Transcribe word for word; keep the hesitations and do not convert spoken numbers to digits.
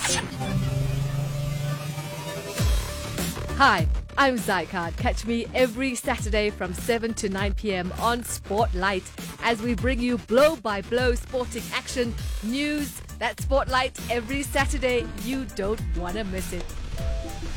Hi, I'm Zycard. Catch me every Saturday from seven to nine p.m. on Spotlight as we bring you blow-by-blow sporting action, news. That Spotlight every Saturday. You don't want to miss it.